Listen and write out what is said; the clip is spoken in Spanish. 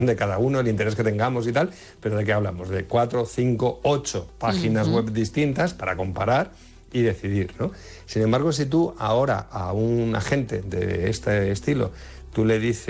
de cada uno, el interés que tengamos y tal, pero ¿de qué hablamos? De 4, 5, 8 páginas web distintas para comparar y decidir, ¿no? Sin embargo, si tú ahora a un agente de este estilo, tú le dices